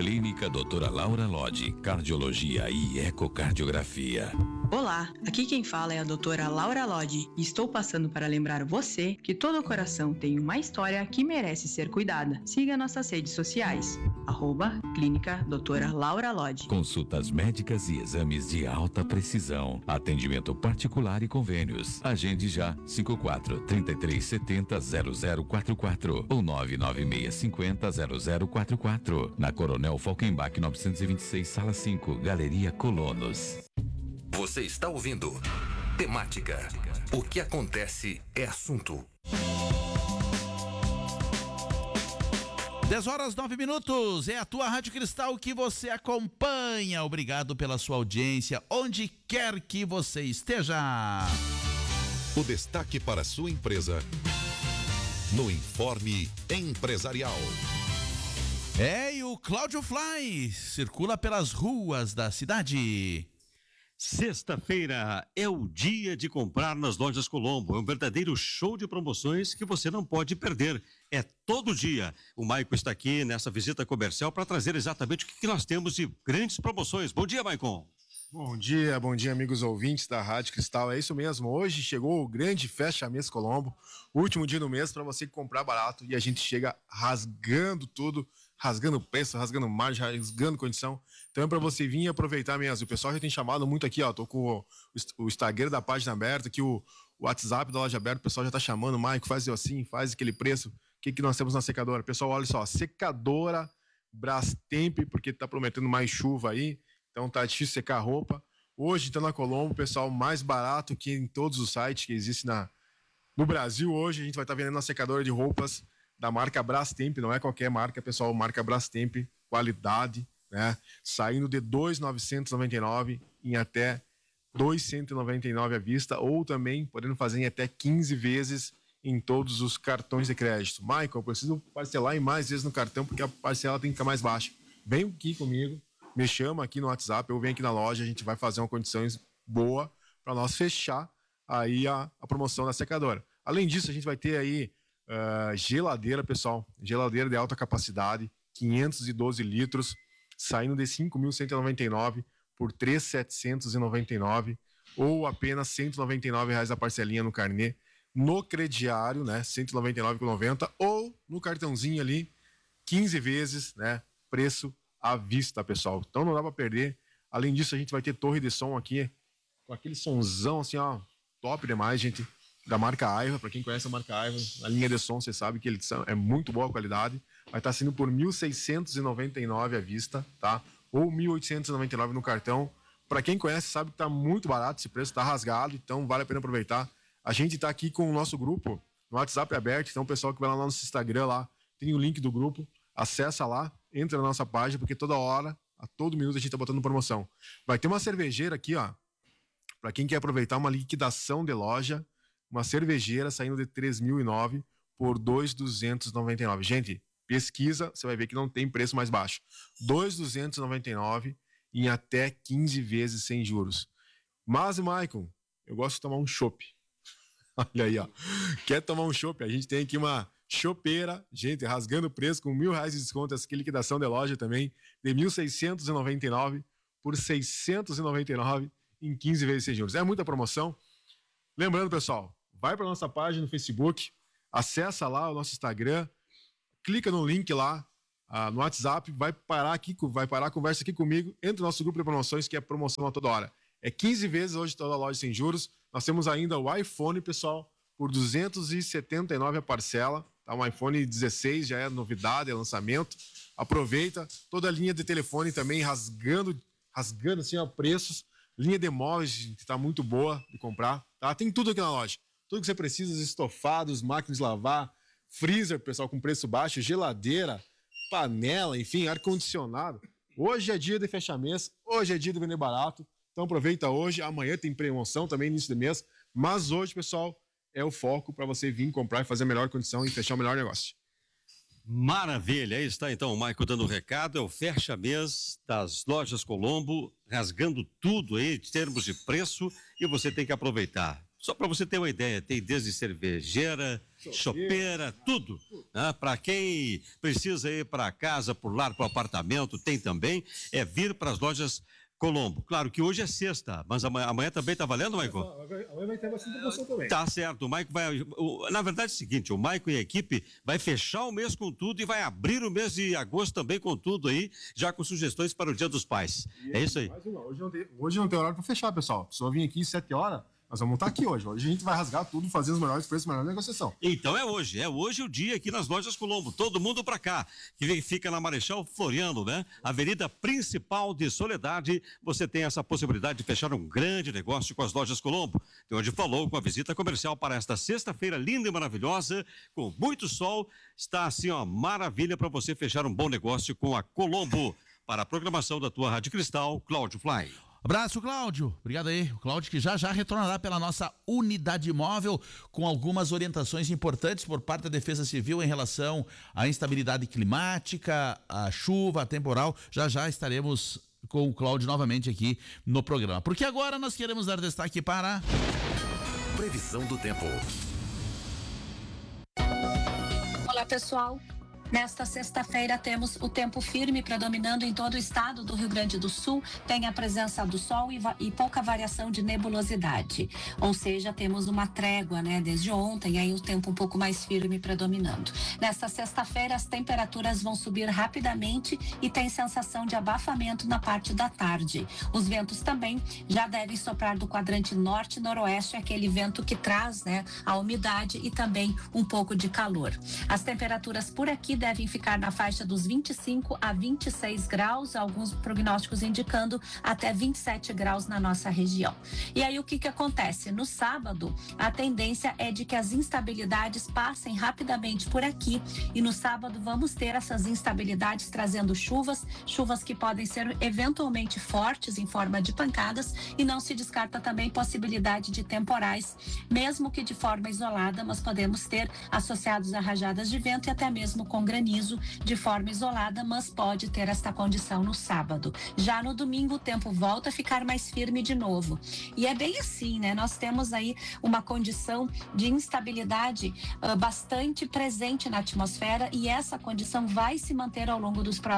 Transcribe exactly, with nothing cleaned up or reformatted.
Clínica doutora Laura Lodge, Cardiologia e Ecocardiografia. Olá, aqui quem fala é a doutora Laura Lodge e estou passando para lembrar você que todo coração tem uma história que merece ser cuidada. Siga nossas redes sociais, arroba Clínica doutora Laura Lodge. Consultas médicas e exames de alta precisão, atendimento particular e convênios. Agende já cinco quatro, três três sete zero, zero zero quatro quatro ou nove nove seis cinco zero, zero zero quatro quatro. Na Coronel Falkenbach novecentos e vinte e seis, Sala cinco, Galeria Colonos. Você está ouvindo Temática. O que acontece é assunto. dez horas, nove minutos. É a tua Rádio Cristal que você acompanha. Obrigado pela sua audiência, onde quer que você esteja. O destaque para a sua empresa no Informe Empresarial. É, e o Cláudio Fly circula pelas ruas da cidade. Sexta-feira é o dia de comprar nas lojas Colombo. É um verdadeiro show de promoções que você não pode perder. É todo dia. O Maicon está aqui nessa visita comercial para trazer exatamente o que nós temos de grandes promoções. Bom dia, Maicon. Bom dia, bom dia, amigos ouvintes da Rádio Cristal. É isso mesmo. Hoje chegou o grande Fecha Mês Colombo. Último dia do mês para você comprar barato e a gente chega rasgando tudo. Rasgando preço, rasgando margem, rasgando condição. Então é pra você vir e aproveitar mesmo. O pessoal já tem chamado muito aqui, ó. Tô com o, o Instagram da página aberta, aqui o, o WhatsApp da loja aberta. O pessoal já tá chamando. Maico, faz assim, faz aquele preço. O que que nós temos na secadora? Pessoal, olha só, secadora Brastemp, porque tá prometendo mais chuva aí. Então tá difícil secar a roupa. Hoje tá na Colombo, pessoal, mais barato que em todos os sites que existem na, no Brasil. Hoje a gente vai estar tá vendendo uma secadora de roupas da marca Brastemp, não é qualquer marca, pessoal, marca Brastemp, qualidade, né? Saindo de dois mil novecentos e noventa e nove em até dois mil cento e noventa e nove à vista, ou também podendo fazer em até quinze vezes em todos os cartões de crédito. Michael, eu preciso parcelar em mais vezes no cartão porque a parcela tem que ficar mais baixa. Vem aqui comigo, me chama aqui no WhatsApp, eu venho aqui na loja, a gente vai fazer uma condições boa para nós fechar aí a, a promoção da secadora. Além disso, a gente vai ter aí Uh, geladeira, pessoal, geladeira de alta capacidade, quinhentos e doze litros, saindo de cinco mil cento e noventa e nove por três mil setecentos e noventa e nove ou apenas cento e noventa e nove reais a parcelinha no carnê, no crediário, né, cento e noventa e nove reais e noventa centavos, ou no cartãozinho ali, quinze vezes, né, preço à vista, pessoal. Então não dá pra perder. Além disso, a gente vai ter torre de som aqui, com aquele sonzão assim, ó, top demais, gente. Da marca Aiva, para quem conhece a marca Aiva, a linha de som, você sabe que ele é muito boa qualidade. Vai estar sendo por mil seiscentos e noventa e nove à vista, tá? Ou mil oitocentos e noventa e nove no cartão. Para quem conhece, sabe que tá muito barato esse preço, tá rasgado, então vale a pena aproveitar. A gente tá aqui com o nosso grupo, no WhatsApp aberto, então o pessoal que vai lá no nosso Instagram lá, tem o link do grupo, acessa lá, entra na nossa página, porque toda hora, a todo minuto a gente tá botando promoção. Vai ter uma cervejeira aqui, ó, para quem quer aproveitar uma liquidação de loja, uma cervejeira saindo de três mil e nove por dois mil duzentos e noventa e nove. Gente, pesquisa, você vai ver que não tem preço mais baixo. dois mil duzentos e noventa e nove em até quinze vezes sem juros. Mas, Maicon, eu gosto de tomar um chopp. Olha aí, ó. Quer tomar um chopp? A gente tem aqui uma chopeira, gente, rasgando o preço com mil reais de desconto, essa aqui liquidação de loja também, de mil seiscentos e noventa e nove por seiscentos e noventa e nove em quinze vezes sem juros. É muita promoção. Lembrando, pessoal, vai para nossa página no Facebook, acessa lá o nosso Instagram, clica no link lá ah, no WhatsApp, vai parar aqui, vai parar a conversa aqui comigo, entra no nosso grupo de promoções, que é promoção a toda hora. É quinze vezes hoje toda a loja sem juros. Nós temos ainda o iPhone, pessoal, por duzentos e setenta e nove a parcela, tá? Um iPhone dezesseis já é novidade, é lançamento. Aproveita, toda a linha de telefone também rasgando, rasgando assim, ó, preços. Linha de móveis que tá muito boa de comprar, tá? Tem tudo aqui na loja. Tudo que você precisa, os estofados, máquinas de lavar, freezer, pessoal, com preço baixo, geladeira, panela, enfim, ar-condicionado. Hoje é dia de fechar mês, hoje é dia de vender barato. Então aproveita hoje, amanhã tem promoção também, início de mês. Mas hoje, pessoal, é o foco para você vir comprar e fazer a melhor condição e fechar o melhor negócio. Maravilha, aí está então o Maicon dando o recado, é o fecha mês das lojas Colombo, rasgando tudo aí, em termos de preço, e você tem que aproveitar. Só para você ter uma ideia, tem desde cervejeira, chopeira, tudo. Né? Para quem precisa ir para casa, por lar, para o apartamento, tem também. É vir para as lojas Colombo. Claro que hoje é sexta, mas amanhã, amanhã também tá valendo, Maicon? Amanhã vai ter bastante promoção também. Tá certo, o Maicon vai... O, na verdade é o seguinte, o Maicon e a equipe vai fechar o mês com tudo e vai abrir o mês de agosto também com tudo aí, já com sugestões para o Dia dos Pais. E é isso aí. Mais uma, hoje, não tem, hoje não tem horário para fechar, pessoal. Só vim aqui às sete horas, nós vamos estar aqui hoje. Hoje a gente vai rasgar tudo, fazer os melhores preços, melhor negociação. Então é hoje, é hoje o dia aqui nas lojas Colombo. Todo mundo pra cá, que fica na Marechal Floriano, né? Avenida Principal de Soledade. Você tem essa possibilidade de fechar um grande negócio com as lojas Colombo. Então, hoje falou com a visita comercial para esta sexta-feira linda e maravilhosa, com muito sol. Está assim, ó, maravilha para você fechar um bom negócio com a Colombo. Para a programação da tua Rádio Cristal, Cláudio Fly. Abraço, Cláudio. Obrigado aí. O Cláudio que já já retornará pela nossa unidade móvel com algumas orientações importantes por parte da Defesa Civil em relação à instabilidade climática, à chuva, à temporal. Já já estaremos com o Cláudio novamente aqui no programa. Porque agora nós queremos dar destaque para... Previsão do tempo. Olá, pessoal. Nesta sexta-feira temos o tempo firme predominando em todo o estado do Rio Grande do Sul, tem a presença do sol e, e pouca variação de nebulosidade, ou seja, temos uma trégua, né, desde ontem, aí o tempo um pouco mais firme predominando. Nesta sexta-feira as temperaturas vão subir rapidamente e tem sensação de abafamento na parte da tarde. Os ventos também já devem soprar do quadrante norte-noroeste, aquele vento que traz, né, a umidade e também um pouco de calor. As temperaturas por aqui devem ficar na faixa dos vinte e cinco a vinte e seis graus, alguns prognósticos indicando até vinte e sete graus na nossa região. E aí o que que acontece? No sábado, a tendência é de que as instabilidades passem rapidamente por aqui e no sábado vamos ter essas instabilidades trazendo chuvas, chuvas que podem ser eventualmente fortes em forma de pancadas e não se descarta também possibilidade de temporais, mesmo que de forma isolada, mas podemos ter associados a rajadas de vento e até mesmo com granizo de forma isolada, mas pode ter esta condição no sábado. Já no domingo o tempo volta a ficar mais firme de novo. E é bem assim, né? Nós temos aí uma condição de instabilidade uh, bastante presente na atmosfera e essa condição vai se manter ao longo dos próximos